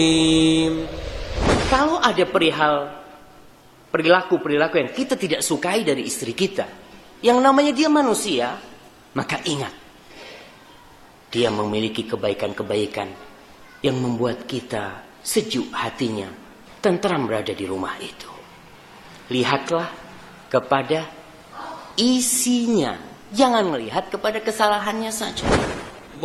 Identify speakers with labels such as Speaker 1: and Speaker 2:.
Speaker 1: Kalau ada perilaku-perilaku yang kita tidak sukai dari istri kita, yang namanya dia manusia, maka ingat, dia memiliki kebaikan-kebaikan yang membuat kita sejuk hatinya, tentram berada di rumah itu. Lihatlah kepada isinya, jangan melihat kepada kesalahannya saja.